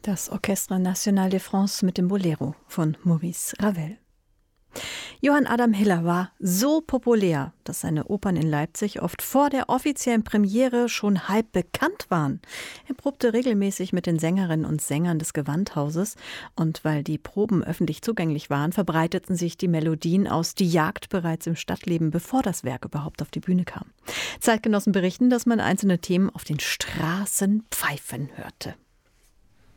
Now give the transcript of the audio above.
Das Orchestre National de France mit dem Bolero von Maurice Ravel. Johann Adam Hiller war so populär, dass seine Opern in Leipzig oft vor der offiziellen Premiere schon halb bekannt waren. Er probte regelmäßig mit den Sängerinnen und Sängern des Gewandhauses und weil die Proben öffentlich zugänglich waren, verbreiteten sich die Melodien aus Die Jagd bereits im Stadtleben, bevor das Werk überhaupt auf die Bühne kam. Zeitgenossen berichten, dass man einzelne Themen auf den Straßen pfeifen hörte.